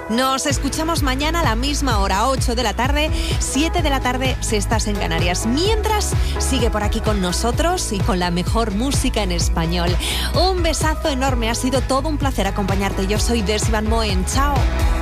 Nos escuchamos mañana a la misma hora, 8 de la tarde, 7 de la tarde si estás en Canarias. Mientras, sigue por aquí con nosotros y con la mejor música en español. Un besazo enorme, ha sido todo un placer acompañarte. Yo soy Desi Van Moen. Chao.